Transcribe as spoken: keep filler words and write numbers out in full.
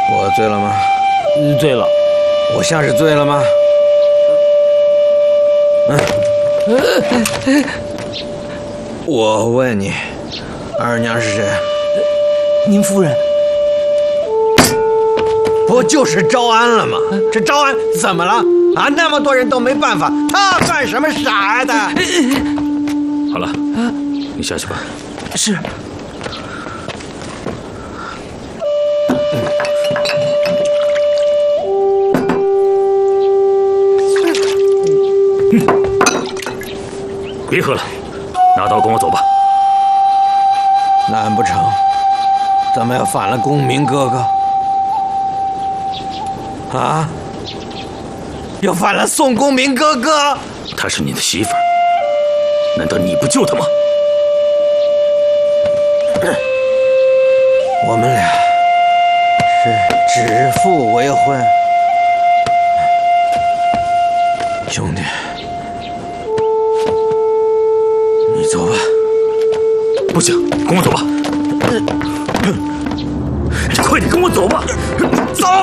我醉了吗？ 醉了。 我像是醉了吗？嗯。我问你，二娘是谁？ 您夫人。 不就是招安了吗？这招安怎么了？啊，那么多人都没办法，他犯什么傻的？ 好了，你下去吧。 是。 别喝了，拿刀跟我走吧。 难不成咱们要反了公明哥哥？啊！要反了宋公明哥哥？ 她是你的媳妇儿，难道你不救她吗？ 我们俩是指腹为婚，兄弟，你走吧。 不行，跟我走吧。你快点跟我走吧。 走。